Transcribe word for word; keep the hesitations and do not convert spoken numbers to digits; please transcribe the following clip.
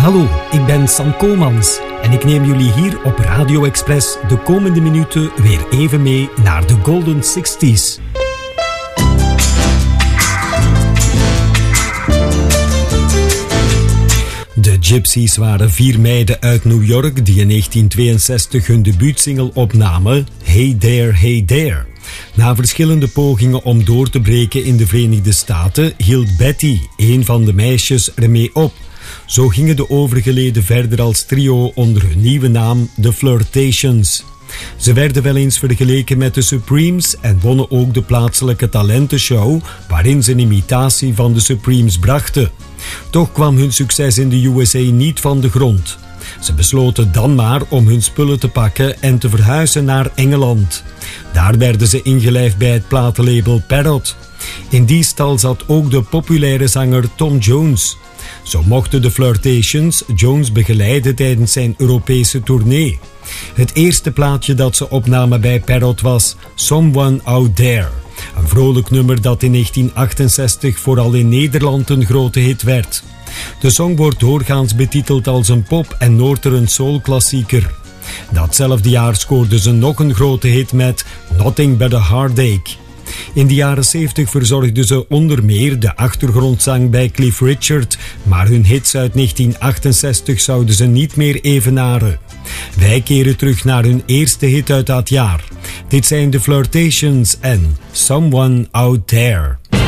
Hallo, ik ben Sam Koolmans en ik neem jullie hier op Radio Express de komende minuten weer even mee naar de Golden zestig's. De Gypsies waren vier meiden uit New York die in negentien tweeënzestig hun debuutsingle opnamen, Hey There, Hey There. Na verschillende pogingen om door te breken in de Verenigde Staten hield Betty, een van de meisjes, ermee op. Zo gingen de overige leden verder als trio onder hun nieuwe naam The Flirtations. Ze werden wel eens vergeleken met de Supremes en wonnen ook de plaatselijke talentenshow waarin ze een imitatie van de Supremes brachten. Toch kwam hun succes in de U S A niet van de grond. Ze besloten dan maar om hun spullen te pakken en te verhuizen naar Engeland. Daar werden ze ingelijfd bij het platenlabel Parrot. In die stal zat ook de populaire zanger Tom Jones. Zo mochten de Flirtations Jones begeleiden tijdens zijn Europese tournee. Het eerste plaatje dat ze opnamen bij Parrot was Someone Out There. Een vrolijk nummer dat in negentien achtenzestig vooral in Nederland een grote hit werd. De song wordt doorgaans betiteld als een pop- en Northern soul klassieker. Datzelfde jaar scoorden ze nog een grote hit met Nothing But A Heartache. In de jaren zeventig verzorgden ze onder meer de achtergrondzang bij Cliff Richard, maar hun hits uit negentien achtenzestig zouden ze niet meer evenaren. Wij keren terug naar hun eerste hit uit dat jaar. Dit zijn de Flirtations en Someone Out There.